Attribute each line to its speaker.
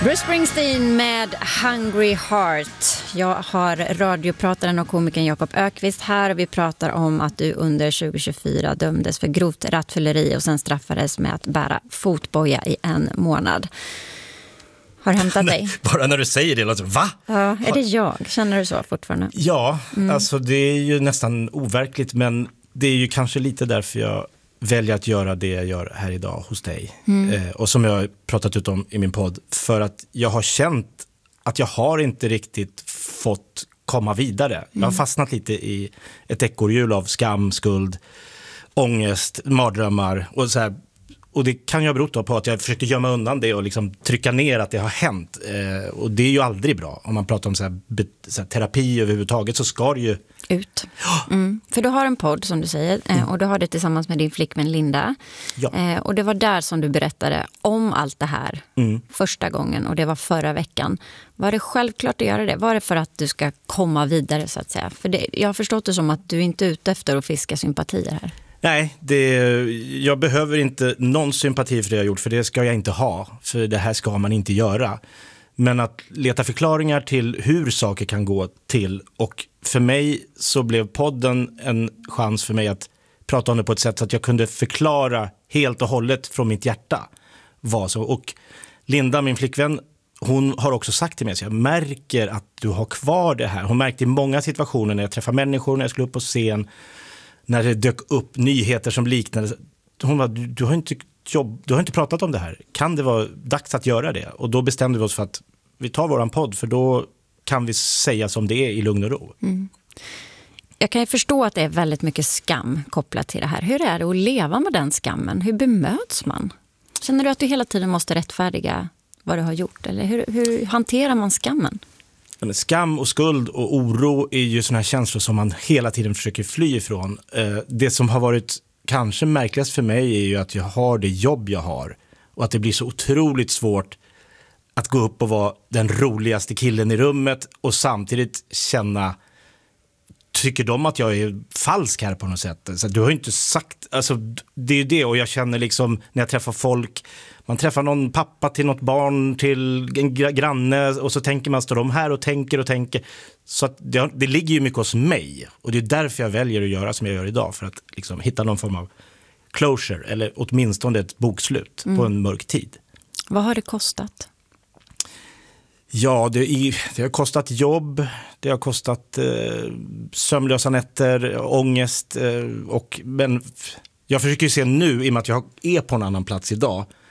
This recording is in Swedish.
Speaker 1: Bruce Springsteen med Hungry Heart. Jag har radioprataren och komikern Jakob Ökvist här och vi pratar om att du under 2024 dömdes för grovt rattfylleri och sen straffades med att bära fotboja i 1 månad. Har hämtat dig?
Speaker 2: Bara när du säger det låter va?
Speaker 1: Ja, är det jag? Känner du så fortfarande?
Speaker 2: Ja, alltså det är ju nästan overkligt, men det är ju kanske lite därför jag väljer att göra det jag gör här idag hos dig. Och som jag har pratat ut om i min podd. För att jag har känt att jag har inte riktigt fått komma vidare. Jag har fastnat lite i ett ekorrhjul av skam, skuld, ångest, mardrömmar och så här. Och det kan jag bero på att jag försökte gömma undan det och liksom trycka ner att det har hänt. Och det är ju aldrig bra. Om man pratar om så här terapi överhuvudtaget så ska det ju
Speaker 1: ut. För du har en podd som du säger och du har det tillsammans med din flickvän Linda.
Speaker 2: Ja.
Speaker 1: Och det var där som du berättade om allt det här första gången och det var förra veckan. Var det självklart att göra det? Var det för att du ska komma vidare så att säga? För jag har förstått det som att du inte är ute efter att fiska sympatier här.
Speaker 2: Nej, jag behöver inte någon sympati för det jag gjort, för det ska jag inte ha. För det här ska man inte göra. Men att leta förklaringar till hur saker kan gå till. Och för mig så blev podden en chans för mig att prata om det på ett sätt så att jag kunde förklara helt och hållet från mitt hjärta vad så. Och Linda, min flickvän, hon har också sagt till mig så jag märker att du har kvar det här. Hon märkte i många situationer när jag träffar människor, när jag skulle upp på scen, när det dök upp nyheter som liknade. Hon var, du har inte pratat om det här. Kan det vara dags att göra det? Och då bestämde vi oss för att vi tar våran podd, för då kan vi säga som det är i lugn och ro.
Speaker 1: Jag kan ju förstå att det är väldigt mycket skam kopplat till det här. Hur är det att leva med den skammen? Hur bemöts man? Känner du att du hela tiden måste rättfärdiga vad du har gjort? Eller hur hanterar man skammen?
Speaker 2: Men skam och skuld och oro är ju såna här känslor som man hela tiden försöker fly ifrån. Det som har varit kanske märkligast för mig är ju att jag har det jobb jag har. Och att det blir så otroligt svårt att gå upp och vara den roligaste killen i rummet och samtidigt känna, tycker de att jag är falsk här på något sätt? Så du har ju inte sagt, alltså det är ju det, och jag känner liksom när jag träffar folk, man träffar någon pappa till något barn, till en granne, och så tänker man, står de här och tänker. Så att det ligger ju mycket hos mig, och det är därför jag väljer att göra som jag gör idag, för att liksom hitta någon form av closure, eller åtminstone ett bokslut på en mörk tid.
Speaker 1: Vad har det kostat?
Speaker 2: Ja, det har kostat jobb, det har kostat sömnlösa nätter, ångest, men jag försöker ju se nu, i och med att jag är på en annan plats idag,